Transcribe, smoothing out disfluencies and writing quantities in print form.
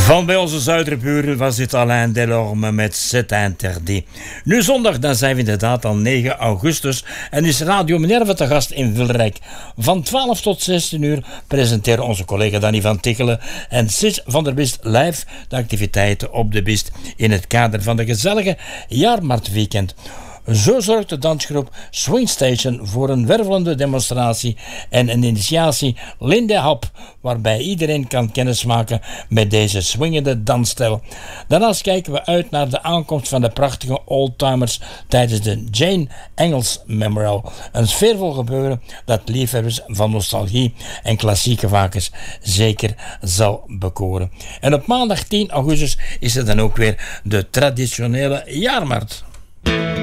Van bij onze zuiderburen was dit Alain Delorme met C'est interdit. Nu zondag, dan zijn we inderdaad al 9 augustus en is Radio Minerva te gast in Wilrijk. Van 12 tot 16 uur presenteren onze collega Danny van Tichelen en Sis van der Bist live de activiteiten op de Bist in het kader van de gezellige Jaarmarktweekend. Zo zorgt de dansgroep Swing Station voor een wervelende demonstratie en een initiatie Lindy Hop, waarbij iedereen kan kennismaken met deze swingende dansstijl. Daarnaast kijken we uit naar de aankomst van de prachtige oldtimers tijdens de Jane Engels Memorial. Een sfeervol gebeuren dat liefhebbers van nostalgie en klassieke vakers zeker zal bekoren. En op maandag 10 augustus is er dan ook weer de traditionele jaarmarkt.